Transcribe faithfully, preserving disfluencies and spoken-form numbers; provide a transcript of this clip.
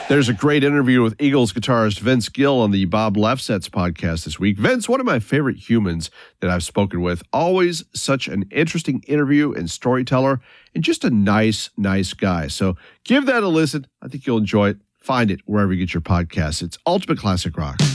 There's a great interview with Eagles guitarist Vince Gill on the Bob Lefsetz podcast this week. Vince, one of my favorite humans that I've spoken with. Always such an interesting interview and storyteller, and just a nice, nice guy. So give that a listen. I think you'll enjoy it. Find it wherever you get your podcasts. It's Ultimate Classic Rock.